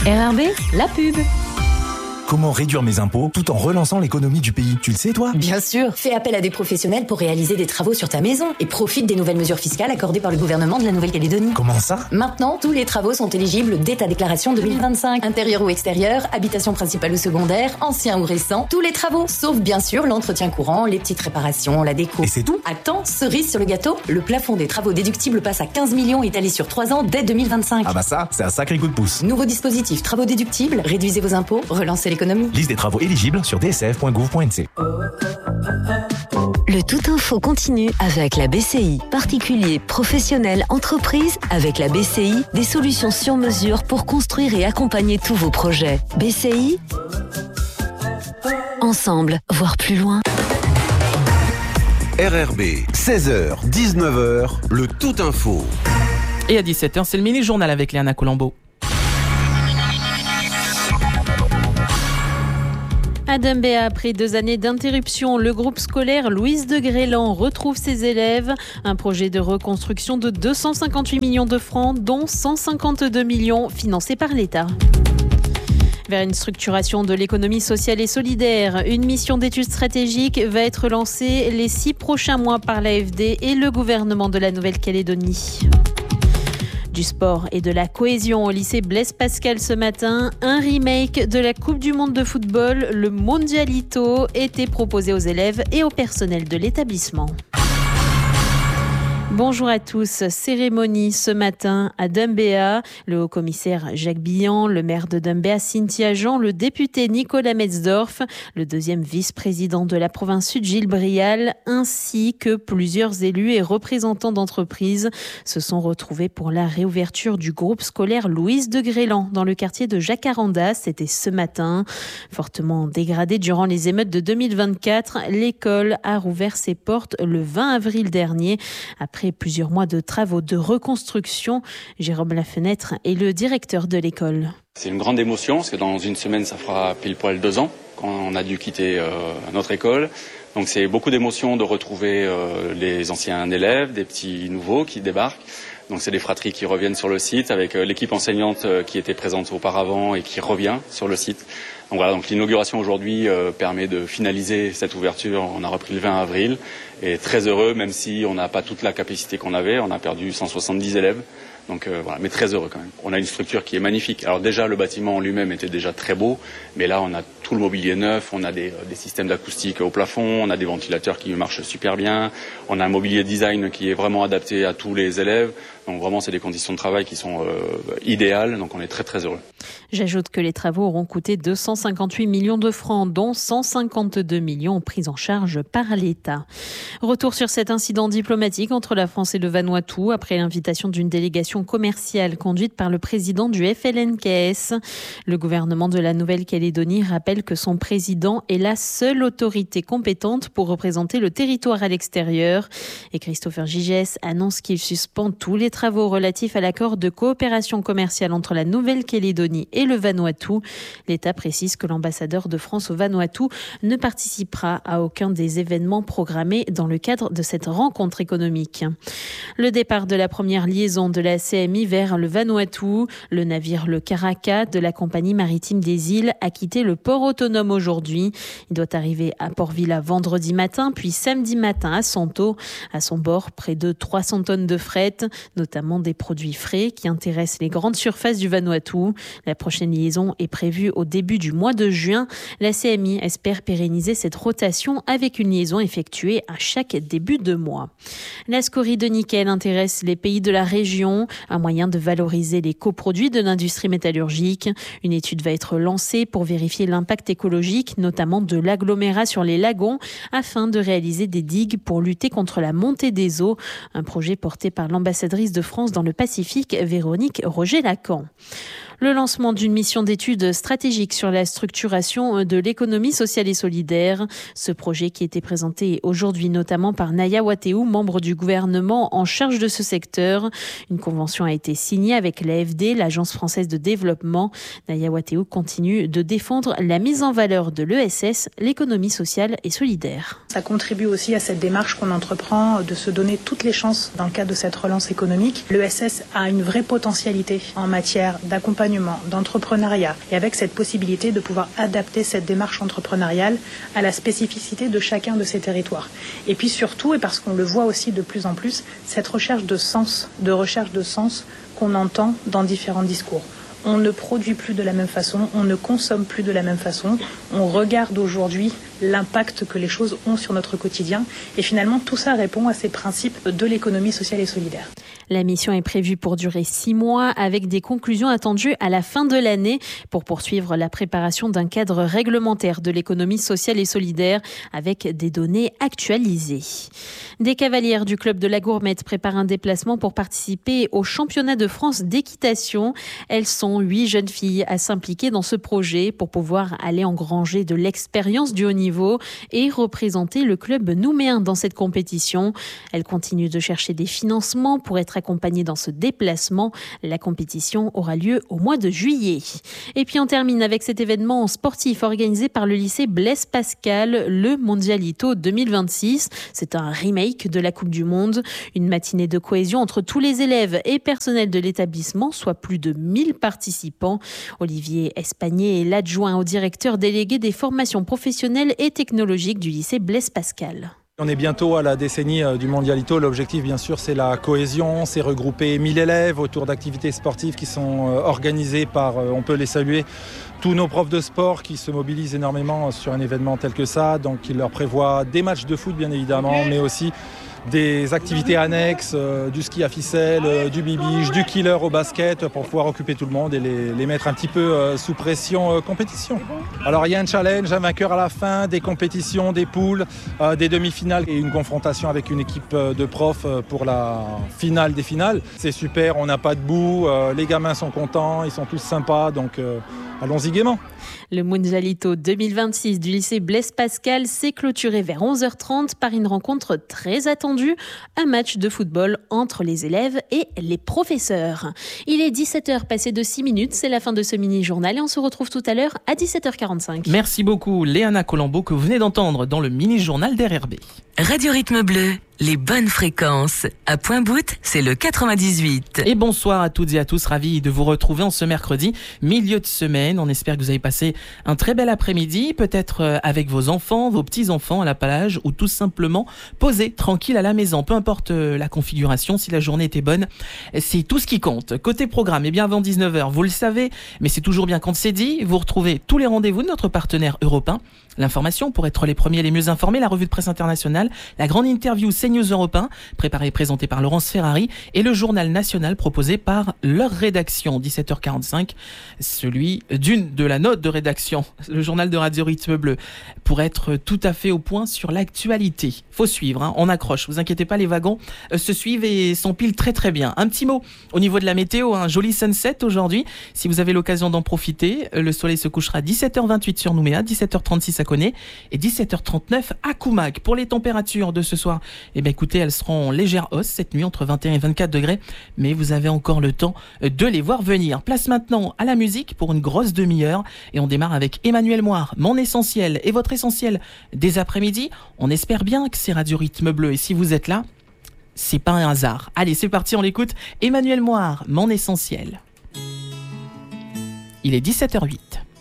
RRB, la pub. Comment réduire mes impôts tout en relançant l'économie du pays? Tu le sais, toi? Bien sûr. Fais appel à des professionnels pour réaliser des travaux sur ta maison et profite des nouvelles mesures fiscales accordées par le gouvernement de la Nouvelle-Calédonie. Comment ça? Maintenant, tous les travaux sont éligibles dès ta déclaration 2025. Intérieur ou extérieur, habitation principale ou secondaire, ancien ou récent, tous les travaux, sauf bien sûr l'entretien courant, les petites réparations, la déco. Et c'est tout? Attends, cerise sur le gâteau, le plafond des travaux déductibles passe à 15 millions étalé sur 3 ans dès 2025. Ah bah ça, c'est un sacré coup de pouce. Nouveau dispositif, travaux déductibles, réduisez vos impôts, relancez l'économie. Liste des travaux éligibles sur dsf.gouv.nc. Le Tout Info continue avec la BCI. Particuliers, professionnels, entreprises, avec la BCI, des solutions sur mesure pour construire et accompagner tous vos projets. BCI, ensemble, voir plus loin. RRB, 16h, 19h, le Tout Info. Et à 17h, c'est le mini-journal avec Léana Colombo. À Dumbéa, après 2 années d'interruption, le groupe scolaire Louise de Grélan retrouve ses élèves. Un projet de reconstruction de 258 millions de francs, dont 152 millions financés par l'État. Vers une structuration de l'économie sociale et solidaire, une mission d'études stratégiques va être lancée les 6 prochains mois par l'AFD et le gouvernement de la Nouvelle-Calédonie. Du sport et de la cohésion au lycée Blaise Pascal ce matin, un remake de la Coupe du Monde de football, le Mondialito, était proposé aux élèves et au personnel de l'établissement. Bonjour à tous. Cérémonie ce matin à Dumbéa. Le haut-commissaire Jacques Billan, le maire de Dumbéa Cynthia Jean, le député Nicolas Metzdorf, le deuxième vice-président de la province sud Gilles Brial, ainsi que plusieurs élus et représentants d'entreprises se sont retrouvés pour la réouverture du groupe scolaire Louise de Grélan dans le quartier de Jacaranda. C'était ce matin. Fortement dégradée durant les émeutes de 2024, l'école a rouvert ses portes le 20 avril dernier après plusieurs mois de travaux de reconstruction. Jérôme Lafenêtre est le directeur de l'école. C'est une grande émotion parce que dans une semaine, ça fera pile poil 2 ans qu'on a dû quitter notre école. Donc c'est beaucoup d'émotions de retrouver les anciens élèves, des petits nouveaux qui débarquent. Donc c'est des fratries qui reviennent sur le site avec l'équipe enseignante qui était présente auparavant et qui revient sur le site. Donc voilà, donc l'inauguration aujourd'hui permet de finaliser cette ouverture. On a repris le 20 avril et très heureux, même si on n'a pas toute la capacité qu'on avait. On a perdu 170 élèves. Donc voilà, mais très heureux quand même. On a une structure qui est magnifique. Alors déjà, le bâtiment en lui-même était déjà très beau, mais là, on a tout le mobilier neuf, on a des systèmes d'acoustique au plafond, on a des ventilateurs qui marchent super bien, on a un mobilier design qui est vraiment adapté à tous les élèves. Donc vraiment, c'est des conditions de travail qui sont idéales, donc on est très très heureux. J'ajoute que les travaux auront coûté 258 millions de francs, dont 152 millions pris en charge par l'État. Retour sur cet incident diplomatique entre la France et le Vanuatu après l'invitation d'une délégation commerciale conduite par le président du FLNKS. Le gouvernement de la Nouvelle-Calédonie rappelle que son président est la seule autorité compétente pour représenter le territoire à l'extérieur. Et Christopher Gigès annonce qu'il suspend tous les travaux relatifs à l'accord de coopération commerciale entre la Nouvelle-Calédonie et le Vanuatu. L'État précise que l'ambassadeur de France au Vanuatu ne participera à aucun des événements programmés dans le cadre de cette rencontre économique. Le départ de la première liaison de la CMI vers le Vanuatu, le navire le Karaka de la compagnie maritime des îles a quitté le port autonome aujourd'hui. Il doit arriver à Port-Vila vendredi matin, puis samedi matin à Santo. À son bord, près de 300 tonnes de fret, notamment des produits frais qui intéressent les grandes surfaces du Vanuatu. La prochaine liaison est prévue au début du mois de juin. La CMI espère pérenniser cette rotation avec une liaison effectuée à chaque début de mois. La scorie de nickel intéresse les pays de la région, un moyen de valoriser les coproduits de l'industrie métallurgique. Une étude va être lancée pour vérifier l'impact écologique, notamment de l'agglomérat sur les lagons, afin de réaliser des digues pour lutter contre la montée des eaux. Un projet porté par l'ambassadrice de France dans le Pacifique, Véronique Roger-Lacan. Le lancement d'une mission d'études stratégiques sur la structuration de l'économie sociale et solidaire. Ce projet qui était présenté aujourd'hui notamment par Naya Wateou, membre du gouvernement en charge de ce secteur. Une convention a été signée avec l'AFD, l'Agence française de développement. Naya Wateou continue de défendre la mise en valeur de l'ESS, l'économie sociale et solidaire. Ça contribue aussi à cette démarche qu'on entreprend de se donner toutes les chances dans le cadre de cette relance économique. L'ESS a une vraie potentialité en matière d'accompagnement d'accompagnement, d'entrepreneuriat, et avec cette possibilité de pouvoir adapter cette démarche entrepreneuriale à la spécificité de chacun de ces territoires. Et puis surtout, et parce qu'on le voit aussi de plus en plus, cette recherche de sens qu'on entend dans différents discours. On ne produit plus de la même façon, on ne consomme plus de la même façon, on regarde aujourd'hui l'impact que les choses ont sur notre quotidien et finalement tout ça répond à ces principes de l'économie sociale et solidaire. La mission est prévue pour durer 6 mois avec des conclusions attendues à la fin de l'année pour poursuivre la préparation d'un cadre réglementaire de l'économie sociale et solidaire avec des données actualisées. Des cavalières du club de la Gourmette préparent un déplacement pour participer au championnat de France d'équitation. Elles sont 8 jeunes filles à s'impliquer dans ce projet pour pouvoir aller engranger de l'expérience du haut niveau et représenter le club nouméen dans cette compétition. Elles continuent de chercher des financements pour être accompagnées dans ce déplacement. La compétition aura lieu au mois de juillet. Et puis on termine avec cet événement sportif organisé par le lycée Blaise Pascal, le Mondialito 2026. C'est un remake de la Coupe du Monde. Une matinée de cohésion entre tous les élèves et personnels de l'établissement, soit plus de 1000 participants. Olivier Espagné est l'adjoint au directeur délégué des formations professionnelles et technologiques du lycée Blaise Pascal. On est bientôt à la décennie du Mondialito. L'objectif, bien sûr, c'est la cohésion. C'est regrouper 1000 élèves autour d'activités sportives qui sont organisées par, on peut les saluer, tous nos profs de sport qui se mobilisent énormément sur un événement tel que ça. Donc, ils leur prévoient des matchs de foot, bien évidemment, mais aussi des activités annexes, du ski à ficelle, du bibiche, du killer au basket pour pouvoir occuper tout le monde et les mettre un petit peu sous pression compétition. Alors il y a un challenge, un vainqueur à la fin, des compétitions, des poules, des demi-finales et une confrontation avec une équipe de profs pour la finale des finales. C'est super, on n'a pas de boue, les gamins sont contents, ils sont tous sympas, donc allons-y gaiement. Le Mondialito 2026 du lycée Blaise Pascal s'est clôturé vers 11h30 par une rencontre très attendue, un match de football entre les élèves et les professeurs. Il est 17h passé de 6 minutes, c'est la fin de ce mini-journal et on se retrouve tout à l'heure à 17h45. Merci beaucoup Léana Colombo que vous venez d'entendre dans le mini-journal d'RRB. Radio Rythme Bleu, les bonnes fréquences. À Point-Bout, c'est le 98. Et bonsoir à toutes et à tous, ravi de vous retrouver en ce mercredi, milieu de semaine. On espère que vous avez passé un très bel après-midi, peut-être avec vos enfants, vos petits-enfants à la plage ou tout simplement posé tranquille à la maison. Peu importe la configuration, si la journée était bonne, c'est tout ce qui compte. Côté programme, bien avant 19h, vous le savez, mais c'est toujours bien quand c'est dit, vous retrouvez tous les rendez-vous de notre partenaire Europe 1. L'information pour être les premiers et les mieux informés, la revue de presse internationale, la grande interview CNews Europe 1, préparée et présentée par Laurence Ferrari, et le journal national proposé par leur rédaction, 17h45, celui de la note de rédaction, le journal de Radio Rythme Bleu, pour être tout à fait au point sur l'actualité. Faut suivre, on accroche, vous inquiétez pas, les wagons se suivent et s'empilent très très bien. Un petit mot au niveau de la météo, un joli sunset aujourd'hui, si vous avez l'occasion d'en profiter, le soleil se couchera à 17h28 sur Nouméa, 17h36 à Koné et 17h39 à Koumac. Pour les températures de ce soir, écoutez, elles seront en légère hausse cette nuit entre 21 et 24 degrés, mais vous avez encore le temps de les voir venir. Place maintenant à la musique pour une grosse demi-heure et on démarre avec Emmanuel Moire, mon essentiel et votre essentiel des après-midi. On espère bien que c'est Radio Rythme Bleu et si vous êtes là, c'est pas un hasard. Allez, c'est parti, on l'écoute. Emmanuel Moire, mon essentiel. Il est 17h08.